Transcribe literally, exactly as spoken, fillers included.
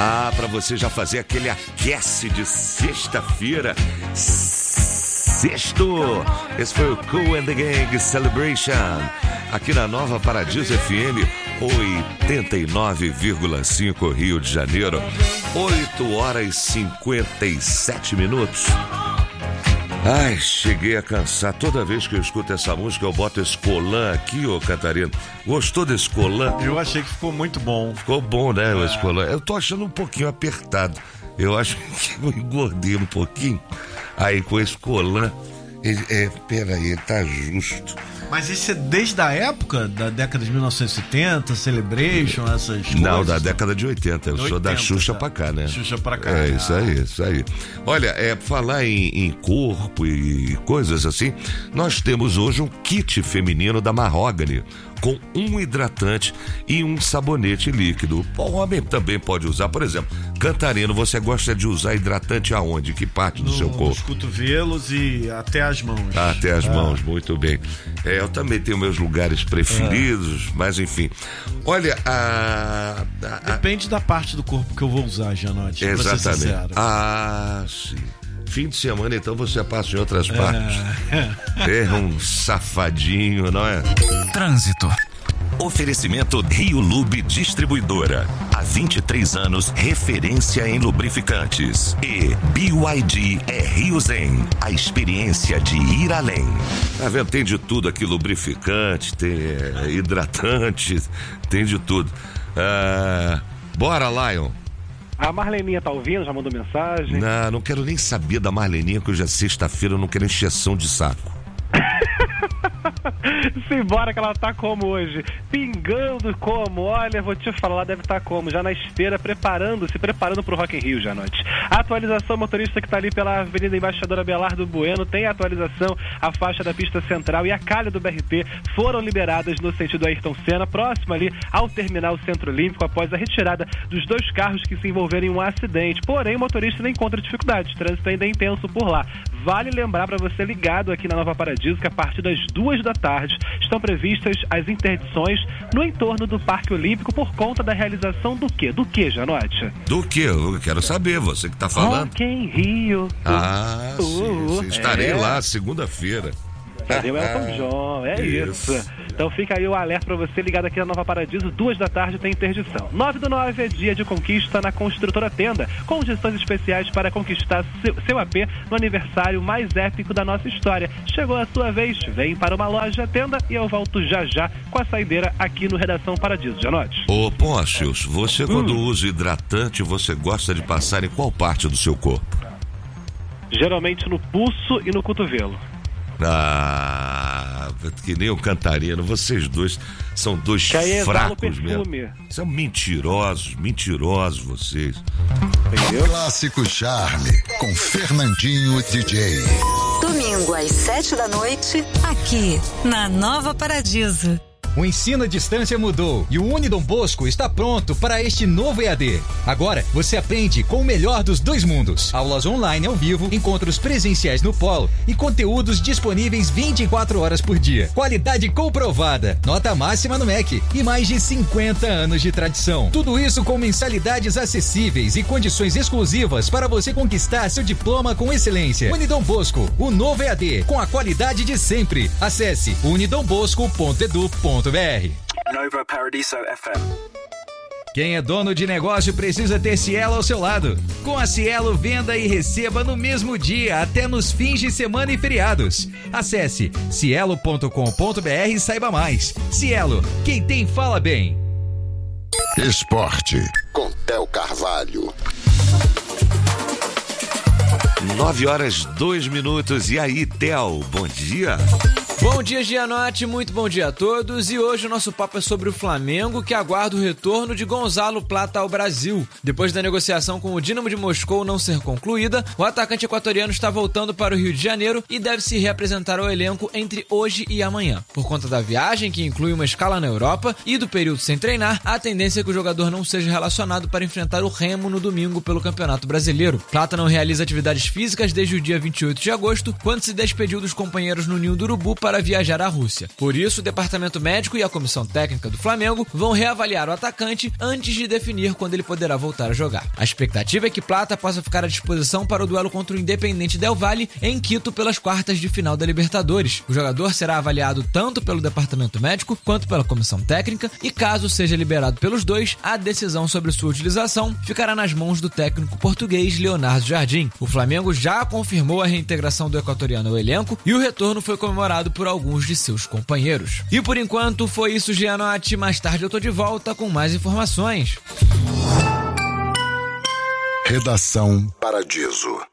Ah, pra você já fazer aquele aquece de sexta-feira. Sexto. Esse foi o Kool and the Gang Celebration. Aqui na Nova Paradiso F M, oitenta e nove vírgula cinco Rio de Janeiro. oito horas e cinquenta e sete minutos. Ai, cheguei a cansar. Toda vez que eu escuto essa música, eu boto esse colã aqui, ô Catarina. Gostou desse colã? Eu achei que ficou muito bom. Ficou bom, né, é. esse colã? Eu tô achando um pouquinho apertado. Eu acho que eu engordei um pouquinho. Aí com esse colã, ele, é, peraí, ele tá justo. Mas isso é desde a época da década de mil novecentos e setenta, Celebration, essas coisas? Não, da década de oitenta. Eu sou da Xuxa tá? pra cá, né? Xuxa pra cá. É, isso aí, isso aí. Olha, é, falar em, em corpo e coisas assim, nós temos hoje um kit feminino da Mahogany, com um hidratante e um sabonete líquido. O homem também pode usar, por exemplo, Cantarino, você gosta de usar hidratante aonde? Que parte do no, seu corpo? Nos cotovelos e até as mãos. Até as ah. mãos, muito bem. É, eu também tenho meus lugares preferidos, ah. mas enfim. Olha, a, a, a... Depende da parte do corpo que eu vou usar, Gianotti. Exatamente. Ah, sim. Fim de semana, então, você passa em outras partes. É, é um safadinho, não é? Trânsito. Oferecimento Rio Lube Distribuidora. Há vinte e três anos, referência em lubrificantes. E B Y D é Rio Zen. A experiência de ir além. Tá vendo? Tem de tudo aqui, lubrificante, tem é, hidratante, tem de tudo. Ah, bora, Lion. A Marleninha tá ouvindo, já mandou mensagem. Não, não quero nem saber da Marleninha, que hoje é sexta-feira, eu não quero encheção de saco. Simbora, que ela tá como hoje? Pingando como? Olha, vou te falar, ela deve estar como? Já na esteira, preparando, se preparando pro Rock in Rio, já noite. A atualização, motorista que tá ali pela Avenida Embaixador Abelardo Bueno, tem a atualização, a faixa da pista central e a calha do B R T foram liberadas no sentido Ayrton Senna, próximo ali ao terminal Centro Olímpico, após a retirada dos dois carros que se envolveram em um acidente. Porém, o motorista não encontra dificuldades, o trânsito ainda é intenso por lá. Vale lembrar para você ligado aqui na Nova Paradiso que a partir das duas da tarde estão previstas as interdições no entorno do Parque Olímpico por conta da realização do quê? Do quê, Janote? Do quê? Eu quero saber, você que tá falando. Rock in Rio. Ah, uh, sim, sim. Estarei é. lá segunda-feira. Cadê o Elton John? É isso. isso. Então fica aí o alerta para você ligado aqui na Nova Paradiso, duas da tarde tem interdição. nove do nove é dia de conquista na Construtora Tenda, com gestões especiais para conquistar seu, seu A P no aniversário mais épico da nossa história. Chegou a sua vez, vem para uma loja Tenda e eu volto já já com a saideira aqui no Redação Paradiso. Janote. Ô, Pôncios, você quando hum. usa hidratante, você gosta de passar em qual parte do seu corpo? Geralmente no pulso e no cotovelo. Ah, que nem o Cantarino, vocês dois são dois fracos mesmo. São mentirosos, mentirosos vocês. Entendeu? Clássico Charme, com Fernandinho D J. Domingo às sete da noite, aqui na Nova Paradiso. O ensino à distância mudou e o Unidom Bosco está pronto para este novo E A D. Agora, você aprende com o melhor dos dois mundos. Aulas online ao vivo, encontros presenciais no polo e conteúdos disponíveis vinte e quatro horas por dia. Qualidade comprovada, nota máxima no M E C e mais de cinquenta anos de tradição. Tudo isso com mensalidades acessíveis e condições exclusivas para você conquistar seu diploma com excelência. Unidom Bosco, o novo E A D, com a qualidade de sempre. Acesse unidombosco ponto edu ponto br. Nova Paradiso F M. Quem é dono de negócio precisa ter Cielo ao seu lado. Com a Cielo, venda e receba no mesmo dia, até nos fins de semana e feriados. Acesse cielo ponto com ponto br e saiba mais. Cielo, quem tem fala bem. Esporte, com Theo Carvalho. Nove horas, dois minutos. E aí, Theo, bom dia. Bom dia, Gianotti, muito bom dia a todos. E hoje o nosso papo é sobre o Flamengo, que aguarda o retorno de Gonzalo Plata ao Brasil. Depois da negociação com o Dínamo de Moscou não ser concluída, o atacante equatoriano está voltando para o Rio de Janeiro e deve se reapresentar ao elenco entre hoje e amanhã. Por conta da viagem, que inclui uma escala na Europa, e do período sem treinar, a tendência é que o jogador não seja relacionado para enfrentar o Remo no domingo pelo Campeonato Brasileiro. Plata não realiza atividades físicas desde o dia vinte e oito de agosto, quando se despediu dos companheiros no Ninho do Urubu para para viajar à Rússia. Por isso, o departamento médico e a comissão técnica do Flamengo vão reavaliar o atacante antes de definir quando ele poderá voltar a jogar. A expectativa é que Plata possa ficar à disposição para o duelo contra o Independiente Del Valle em Quito pelas quartas de final da Libertadores. O jogador será avaliado tanto pelo departamento médico quanto pela comissão técnica e, caso seja liberado pelos dois, a decisão sobre sua utilização ficará nas mãos do técnico português Leonardo Jardim. O Flamengo já confirmou a reintegração do equatoriano ao elenco e o retorno foi comemorado por alguns de seus companheiros. E por enquanto foi isso, Gianotti. Mais tarde eu tô de volta com mais informações. Redação Paradiso.